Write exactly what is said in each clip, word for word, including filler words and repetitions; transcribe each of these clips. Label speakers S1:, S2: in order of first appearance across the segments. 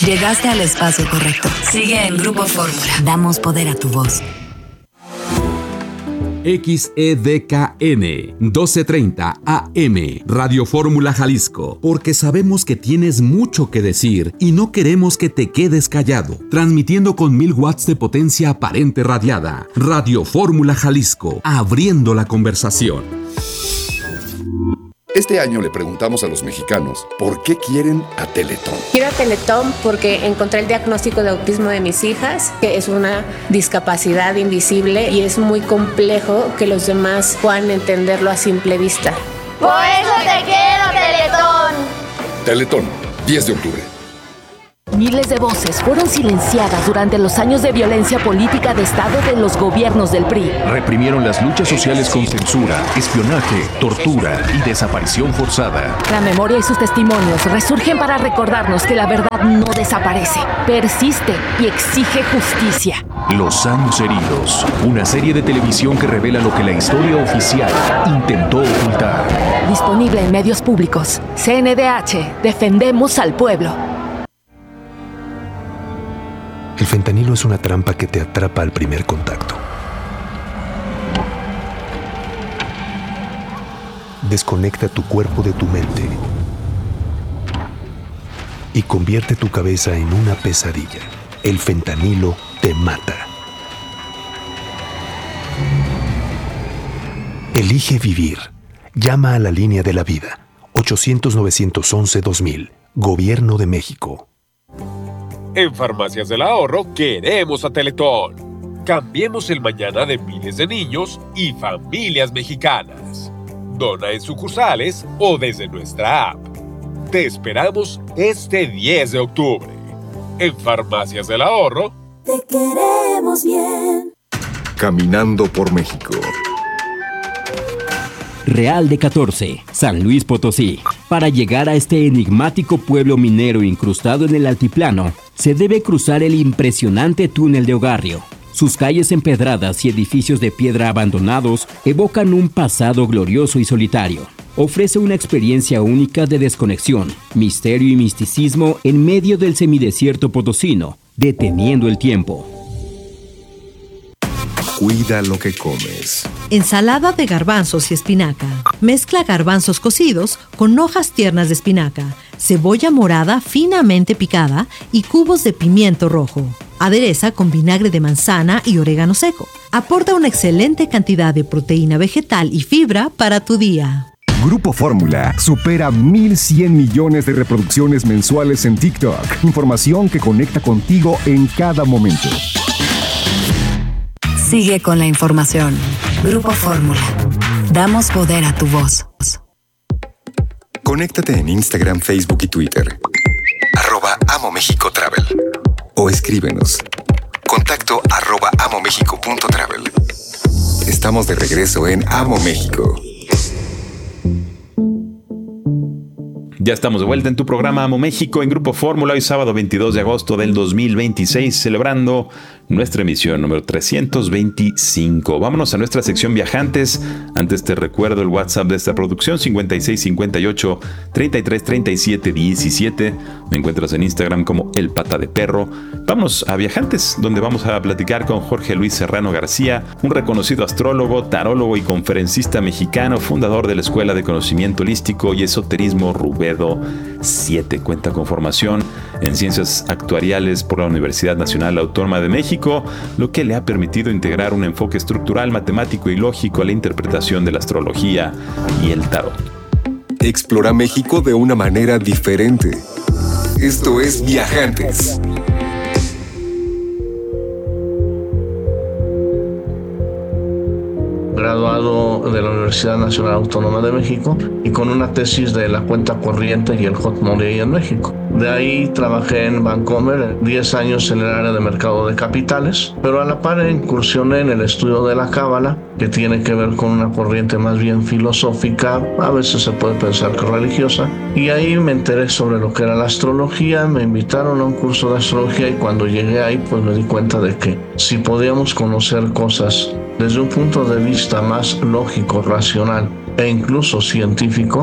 S1: Llegaste al espacio correcto. Sigue en Grupo Fórmula. Damos poder a tu voz.
S2: X E D K N doce treinta A M Radio Fórmula Jalisco, porque sabemos que tienes mucho que decir y no queremos que te quedes callado. Transmitiendo con mil watts de potencia aparente radiada. Radio Fórmula Jalisco, abriendo la conversación.
S3: Este año le preguntamos a los mexicanos por qué quieren a Teletón.
S4: Quiero a Teletón porque encontré el diagnóstico de autismo de mis hijas, que es una discapacidad invisible y es muy complejo que los demás puedan entenderlo a simple vista.
S5: Por eso te quiero, Teletón.
S3: Teletón, diez de octubre.
S6: Miles de voces fueron silenciadas durante los años de violencia política de Estado de los gobiernos del P R I.
S7: Reprimieron las luchas sociales con censura, espionaje, tortura y desaparición forzada.
S6: La memoria y sus testimonios resurgen para recordarnos que la verdad no desaparece, persiste y exige justicia.
S7: Los años heridos, una serie de televisión que revela lo que la historia oficial intentó ocultar.
S6: Disponible en medios públicos. C N D H, defendemos al pueblo.
S8: El fentanilo es una trampa que te atrapa al primer contacto. Desconecta tu cuerpo de tu mente y convierte tu cabeza en una pesadilla. El fentanilo te mata. Elige vivir. Llama a la línea de la vida. ochocientos, novecientos once, dos mil. Gobierno de México.
S9: En Farmacias del Ahorro queremos a Teletón. Cambiemos el mañana de miles de niños y familias mexicanas. Dona en sucursales o desde nuestra app. Te esperamos este diez de octubre. En Farmacias del Ahorro.
S10: Te queremos bien.
S3: Caminando por México.
S11: Real de catorce, San Luis Potosí. Para llegar a este enigmático pueblo minero incrustado en el altiplano, se debe cruzar el impresionante túnel de Ogarrio. Sus calles empedradas y edificios de piedra abandonados evocan un pasado glorioso y solitario. Ofrece una experiencia única de desconexión, misterio y misticismo en medio del semidesierto potosino, deteniendo el tiempo.
S3: Cuida lo que comes.
S12: Ensalada de garbanzos y espinaca. Mezcla garbanzos cocidos con hojas tiernas de espinaca, cebolla morada finamente picada y cubos de pimiento rojo. Adereza con vinagre de manzana y orégano seco. Aporta una excelente cantidad de proteína vegetal y fibra para tu día.
S13: Grupo Fórmula supera mil cien millones de reproducciones mensuales en TikTok. Información que conecta contigo en cada momento.
S1: Sigue con la información. Grupo Fórmula. Damos poder a tu voz.
S3: Conéctate en Instagram, Facebook y Twitter. Arroba Amo México Travel. O escríbenos. Contacto arroba amomexico punto travel. Estamos de regreso en Amo México.
S14: Ya estamos de vuelta en tu programa Amo México en Grupo Fórmula, hoy sábado veintidós de agosto del dos mil veintiséis, celebrando nuestra emisión número trescientos veinticinco. Vámonos a nuestra sección Viajantes. Antes te recuerdo el WhatsApp de esta producción, cincuenta y seis cincuenta y ocho treinta y tres treinta y siete diecisiete. Me encuentras en Instagram como El Pata de Perro. Vámonos a Viajantes, donde vamos a platicar con Jorge Luis Serrano García, un reconocido astrólogo, tarólogo y conferencista mexicano, fundador de la Escuela de Conocimiento Holístico y Esoterismo Rubedo siete. Cuenta con formación en Ciencias Actuariales por la Universidad Nacional Autónoma de México, lo que le ha permitido integrar un enfoque estructural, matemático y lógico a la interpretación de la astrología y el tarot.
S3: Explora México de una manera diferente. Esto es Viajantes.
S15: Graduado de la Universidad Nacional Autónoma de México y con una tesis de la cuenta corriente y el hot money en México. De ahí trabajé en Bancomer diez años en el área de mercado de capitales, pero a la par incursioné en el estudio de la cábala, que tiene que ver con una corriente más bien filosófica, a veces se puede pensar que religiosa, y ahí me enteré sobre lo que era la astrología, me invitaron a un curso de astrología y cuando llegué ahí pues me di cuenta de que si podíamos conocer cosas desde un punto de vista más lógico, racional e incluso científico,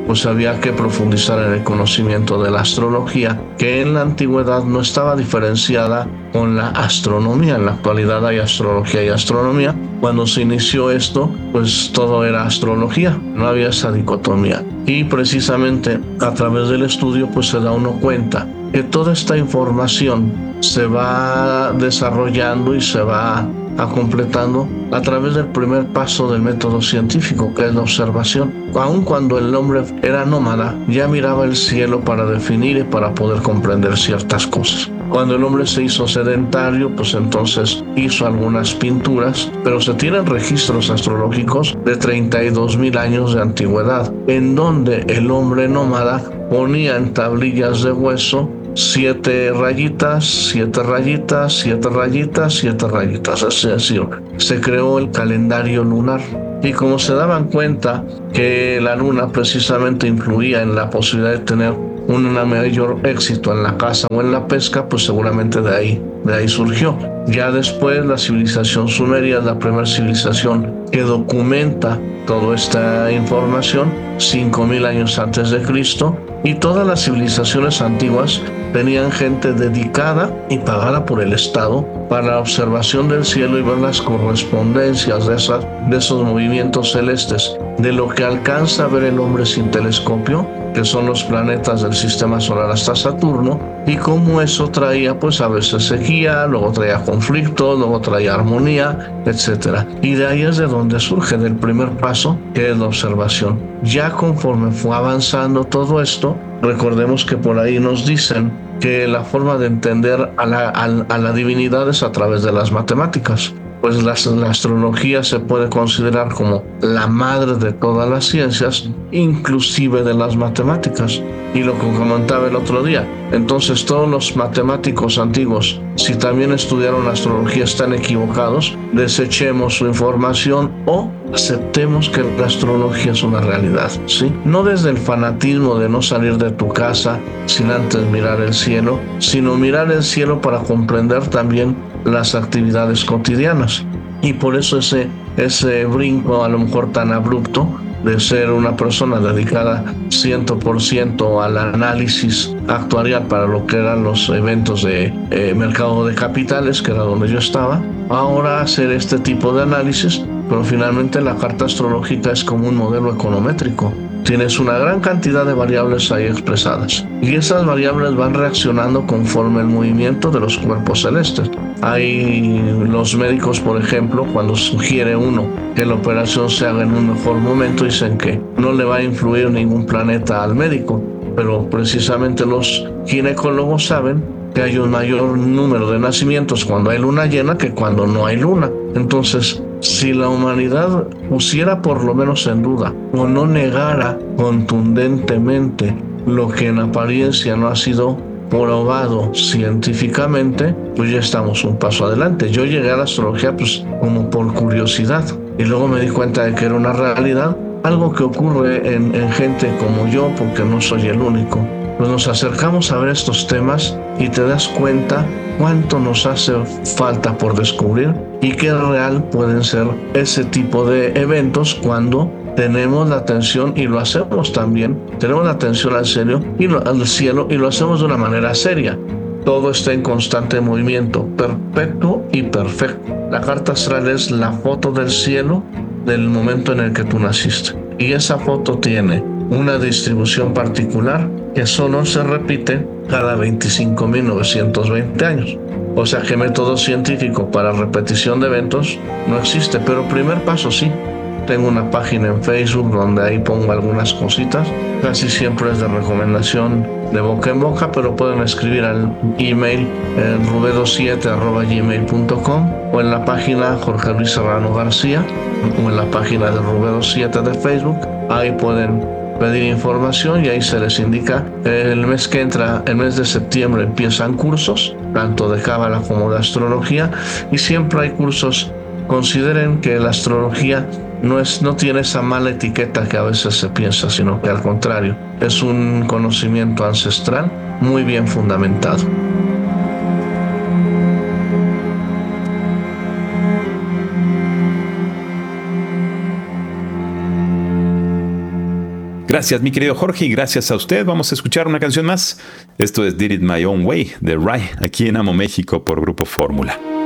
S15: pues había que profundizar en el conocimiento de la astrología, que en la antigüedad no estaba diferenciada con la astronomía. En la actualidad hay astrología y astronomía. Cuando se inició esto, pues todo era astrología, no había esa dicotomía. Y precisamente a través del estudio pues se da uno cuenta que toda esta información se va desarrollando y se va a completando a través del primer paso del método científico, que es la observación. Aun cuando el hombre era nómada, ya miraba el cielo para definir y para poder comprender ciertas cosas. Cuando el hombre se hizo sedentario, pues entonces hizo algunas pinturas, pero se tienen registros astrológicos de treinta y dos mil años de antigüedad, en donde el hombre nómada ponía en tablillas de hueso siete rayitas, siete rayitas, siete rayitas, siete rayitas. Es decir, se creó el calendario lunar. Y como se daban cuenta que la luna precisamente influía en la posibilidad de tener un mayor éxito en la caza o en la pesca, pues seguramente de ahí, de ahí surgió. Ya después la civilización sumeria es la primera civilización que documenta toda esta información, cinco mil años antes de Cristo, y todas las civilizaciones antiguas tenían gente dedicada y pagada por el Estado para la observación del cielo y ver las correspondencias de, esas, de esos movimientos celestes, de lo que alcanza a ver el hombre sin telescopio, que son los planetas del sistema solar hasta Saturno, y cómo eso traía pues a veces sequía, luego traía conflicto, luego traía armonía, etcétera. Y de ahí es de donde surge del primer paso, que es la observación. Ya conforme fue avanzando todo esto, recordemos que por ahí nos dicen que la forma de entender a la, a, a la divinidad es a través de las matemáticas. Pues la, la astrología se puede considerar como la madre de todas las ciencias, inclusive de las matemáticas. Y lo que comentaba el otro día, entonces todos los matemáticos antiguos, si también estudiaron astrología, están equivocados. Desechemos su información o aceptemos que la astrología es una realidad, ¿sí? No desde el fanatismo de no salir de tu casa sin antes mirar el cielo, sino mirar el cielo para comprender también las actividades cotidianas. Y por eso ese, ese brinco a lo mejor tan abrupto de ser una persona dedicada cien por ciento al análisis actuarial para lo que eran los eventos de eh, mercado de capitales, que era donde yo estaba, ahora hacer este tipo de análisis, pero finalmente la carta astrológica es como un modelo econométrico. Tienes una gran cantidad de variables ahí expresadas y esas variables van reaccionando conforme el movimiento de los cuerpos celestes. Hay los médicos, por ejemplo, cuando sugiere uno que la operación se haga en un mejor momento, dicen que no le va a influir ningún planeta al médico, pero precisamente los ginecólogos saben que hay un mayor número de nacimientos cuando hay luna llena que cuando no hay luna. Entonces, si la humanidad pusiera por lo menos en duda o no negara contundentemente lo que en apariencia no ha sido probado científicamente, pues ya estamos un paso adelante. Yo llegué a la astrología pues como por curiosidad y luego me di cuenta de que era una realidad, algo que ocurre en, en gente como yo, porque no soy el único. Pues nos acercamos a ver estos temas y te das cuenta cuánto nos hace falta por descubrir y qué real pueden ser ese tipo de eventos cuando tenemos la atención, y lo hacemos también, tenemos la atención al cielo y lo, al cielo y lo hacemos de una manera seria. Todo está en constante movimiento, perfecto y perfecto. La carta astral es la foto del cielo del momento en el que tú naciste. Y esa foto tiene una distribución particular que solo se repite cada veinticinco mil novecientos veinte años. O sea que método científico para repetición de eventos no existe, pero primer paso sí. Tengo una página en Facebook donde ahí pongo algunas cositas. Casi siempre es de recomendación de boca en boca, pero pueden escribir al email en rubedo siete arroba gmail punto com o en la página Jorge Luis Serrano García o en la página de Rubedo siete de Facebook. Ahí pueden pedir información y ahí se les indica. El mes que entra, el mes de septiembre, empiezan cursos, tanto de cábala como de astrología, y siempre hay cursos. Consideren que la astrología no, es, no tiene esa mala etiqueta que a veces se piensa, sino que al contrario, es un conocimiento ancestral muy bien fundamentado.
S14: Gracias, mi querido Jorge, y gracias a usted. Vamos a escuchar una canción más. Esto es Did It My Own Way de Rai, aquí en Amo México por Grupo Fórmula.